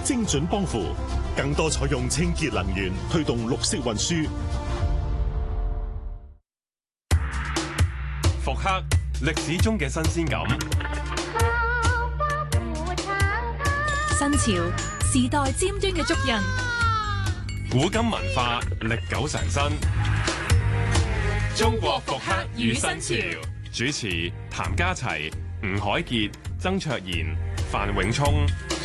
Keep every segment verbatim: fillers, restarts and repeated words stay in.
精準幫扶，更多採用清潔能源，推動綠色運輸。 復刻歷史中嘅新鮮感， 新潮時代尖端嘅足印， 古今文化歷久常新。中國復刻與新潮，主持譚家齊、吳凱傑、曾卓賢、范永聰。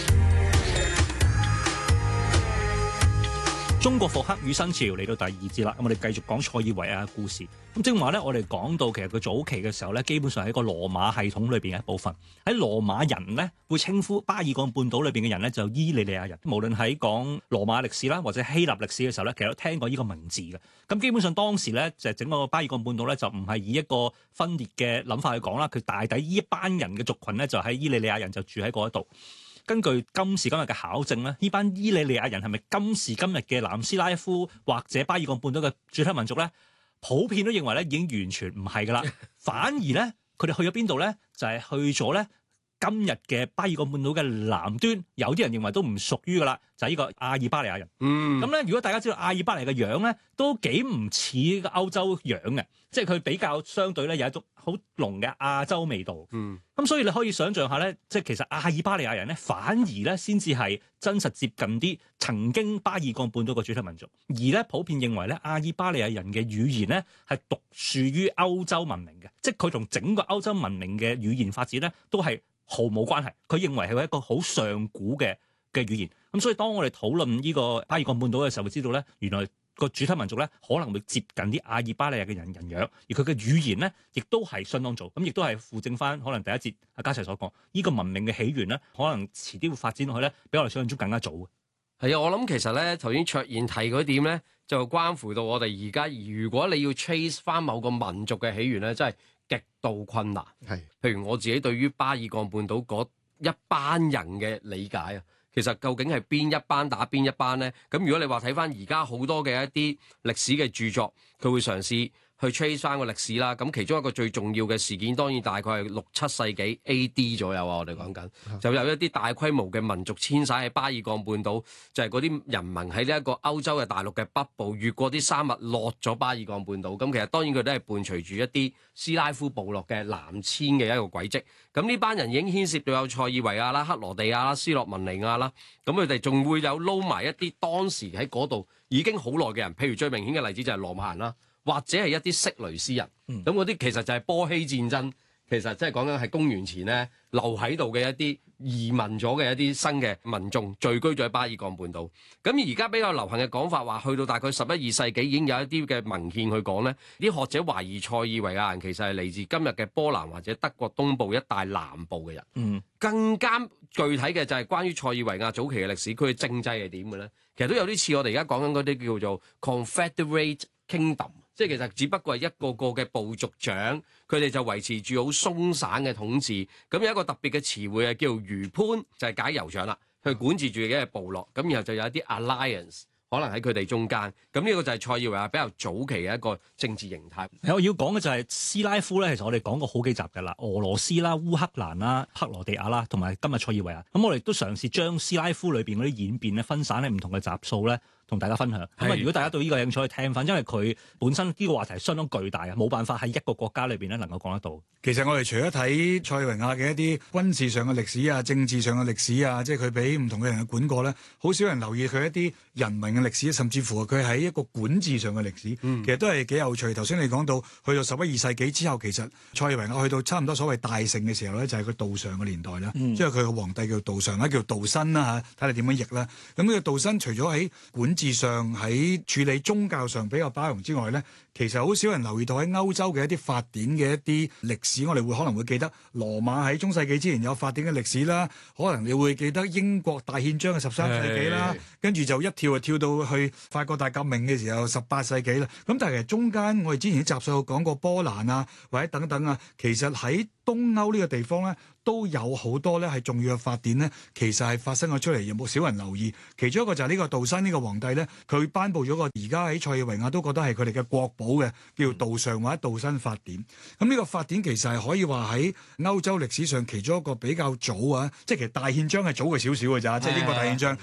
中國復刻與新潮嚟到第二節啦，咁我哋繼續講塞爾維亞嘅故事。咁正話咧，我哋講到其實佢早期嘅時候咧，基本上係一個羅馬系統裏邊嘅一部分。喺羅馬人咧，會稱呼巴爾幹半島裏邊嘅人咧就伊利利亞人。無論喺講羅馬歷史啦，或者希臘歷史嘅時候咧，其實都聽過呢個名字嘅。咁基本上當時咧，就整個巴爾幹半島咧就唔係以一個分裂嘅諗法去講啦。佢大抵呢一班人嘅族群咧，就喺伊利利亞人就住喺嗰一度。根據今時今日嘅考證咧，呢班伊利利亞人係咪今時今日嘅南斯拉夫或者巴爾幹半島嘅主體民族咧？普遍都認為咧已經完全唔係噶啦，反而咧佢哋去咗邊度咧？就係、是、去咗咧今日嘅巴爾幹半島嘅南端，有啲人認為都唔屬於噶啦，就係、是、呢個阿爾巴尼亞人。嗯，咁咧如果大家知道阿爾巴尼亞嘅樣咧，都幾唔似個歐洲樣嘅，即係佢比較相對咧有一種好濃嘅亞洲味道。嗯，咁所以你可以想象下咧，即係其實阿爾巴尼亞人咧，反而咧先至係真實接近啲曾經巴爾幹半島嘅主體民族，而咧普遍認為咧阿爾巴尼亞人嘅語言咧係獨樹於歐洲文明嘅，即係佢同整個歐洲文明嘅語言發展咧都係毫無關係。佢認為係一個好上古嘅嘅語言。咁所以當我哋討論呢個巴爾幹半島嘅時候，會知道咧原來個主體民族咧可能會接近啲阿爾巴尼亞嘅人人樣，而佢嘅語言咧亦都係相當早，咁亦都係附證翻可能第一節阿家齊所講，呢、這個文明嘅起源咧，可能遲啲會發展落去咧，比我哋想象中更加早嘅。 係啊，我諗其實咧頭先卓賢提嗰點咧，就關乎到我哋而家，如果你要 trace 翻某個民族嘅起源咧，真係極度困難。係，譬如我自己對於巴爾幹半島嗰一班人嘅理解啊。其實究竟係邊一班打邊一班呢？咁如果你話睇翻而家好多嘅一啲歷史嘅著作，佢會嘗試去 trace 翻個歷史啦。咁其中一個最重要嘅事件，當然大概係六七世紀 A D 左右啊。我哋講緊就有一啲大規模嘅民族遷徙喺巴爾幹半島，就係嗰啲人民喺呢一個歐洲嘅大陸嘅北部越過啲山脈落咗巴爾幹半島。咁其實當然佢都係伴隨住一啲斯拉夫部落嘅南遷嘅一個軌跡。咁呢班人已經牽涉到有塞爾維亞啦、克羅地亞啦、斯洛文尼亞啦。咁佢哋仲會有撈埋一啲當時喺嗰度已經好耐嘅人，譬如最明顯嘅例子就係羅馬人啦，或者係一啲色雷斯人。咁嗰啲其實就係波希戰爭，其實即係講緊係公元前咧留喺度嘅一啲移民咗嘅一啲新嘅民眾聚居咗喺巴爾幹半島。咁而家比較流行嘅講法話，去到大概十一二世紀已經有一啲嘅文獻去講咧，啲學者懷疑塞爾維亞人其實係嚟自今日嘅波蘭或者德國東部一帶南部嘅人。嗯，更加具體嘅就係關於塞爾維亞早期嘅歷史，佢嘅政制係點嘅咧？其實都有啲似我哋而家講緊嗰啲叫做 Confederate Kingdom。即係其實只不過係一個個嘅部族長，佢哋就維持住好鬆散嘅統治。咁有一個特別嘅詞彙係叫做餘潘，就係、是、解酋長啦，去管治住自己嘅部落。咁然後就有一啲 alliance，可能喺佢哋中間。咁呢個就係塞爾維亞比較早期嘅一個政治形態。 我要講嘅就係斯拉夫咧，其實我哋講過好幾集㗎啦，俄羅斯啦、烏克蘭啦、克羅地亞啦，同埋今日塞爾維亞。咁我哋都嘗試將斯拉夫裏邊嗰啲演變咧分散喺唔同嘅集數咧，同大家分享。咁啊，如果大家對呢個有興趣，去聽翻，因為佢本身呢個話題相當巨大啊，冇辦法喺一個國家裏邊咧能夠講得到。 其實我哋除咗睇塞爾維亞嘅一啲軍事上嘅歷史啊、政治上嘅歷史啊，即係佢俾唔同嘅人嘅管過咧，好少人留意佢一啲人文嘅歷史，甚至乎佢喺一個管治上嘅歷史，嗯、其實都係幾有趣。頭先你講到去到十一二世紀之後，其實塞爾維亞去到差唔多所謂大盛嘅時候咧，就係佢杜尚嘅年代啦。即係佢個皇帝叫杜尚啦，叫杜新啦嚇，睇你點樣譯啦。咁呢個杜新除咗喺管治上、喺處理宗教上比較包容之外咧，其實好少人留意到喺歐洲嘅一啲法典嘅一啲歷史，我哋會可能會記得羅馬喺中世紀之前有法典嘅歷史啦，可能你會記得英國大憲章嘅十三世紀啦，跟住就一跳就跳到去法國大革命嘅時候十八世紀啦。咁但係其實中間我哋之前啲集數講過波蘭啊，或者等等啊，其實喺東歐呢個地方咧，都有好多咧係重要嘅法典咧，其實係發生咗出嚟，有冇少人留意？其中一個就係呢個杜新呢個皇帝咧，佢頒布咗個而家喺塞爾維亞都覺得係佢哋嘅國寶嘅，叫杜尚或者杜新法典。咁呢個法典其實係可以話喺歐洲歷史上其中一個比較早啊，即係其實大憲章係早過少少嘅咋，即係英國大憲章。